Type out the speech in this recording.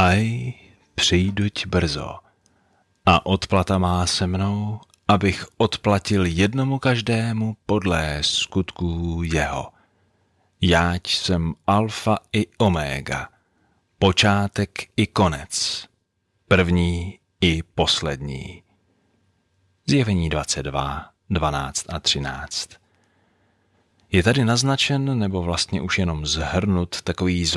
Aj, přijduť brzo. A odplata má se mnou, abych odplatil jednomu každému podle skutků jeho. Jáť jsem alfa i omega, počátek i konec, první i poslední. Zjevení 22, 12 a 13. Je tady naznačen, nebo vlastně už jenom zhrnut, takový